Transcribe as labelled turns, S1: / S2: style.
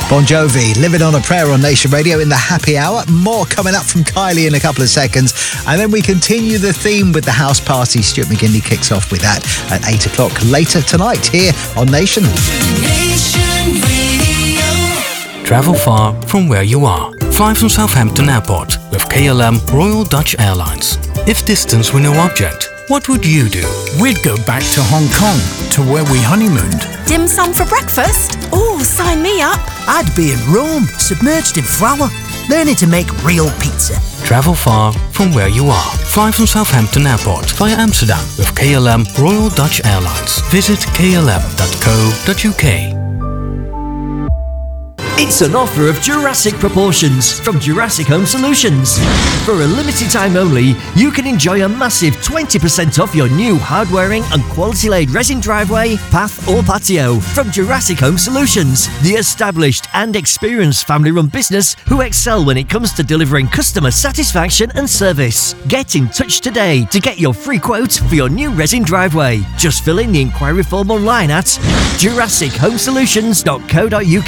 S1: Bon Jovi, Living on a Prayer on Nation Radio in the happy hour. More coming up from Kylie in a couple of seconds. And then we continue the theme with the house party. Stuart McGinley kicks off with that at 8 o'clock later tonight here on Nation.
S2: Nation Radio.
S3: Travel far from where you are. Fly from Southampton Airport with KLM Royal Dutch Airlines. If distance were no object, what would you do?
S4: We'd go back to Hong Kong, to where we honeymooned.
S5: Dim sum for breakfast? Oh, sign me up.
S6: I'd be in Rome, submerged in flour, learning to make real pizza.
S3: Travel far from where you are. Fly from Southampton Airport via Amsterdam with KLM Royal Dutch Airlines. Visit klm.co.uk.
S7: It's an offer of Jurassic proportions from Jurassic Home Solutions. For a limited time only, you can enjoy a massive 20% off your new hard-wearing and quality-laid resin driveway, path or patio from Jurassic Home Solutions, the established and experienced family-run business who excel when it comes to delivering customer satisfaction and service. Get in touch today to get your free quote for your new resin driveway. Just fill in the inquiry form online at jurassichomesolutions.co.uk.